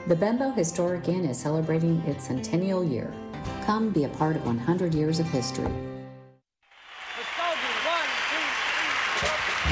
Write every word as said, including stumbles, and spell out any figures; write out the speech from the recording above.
The Bembo Historic Inn is celebrating its centennial year. Come be a part of one hundred years of history.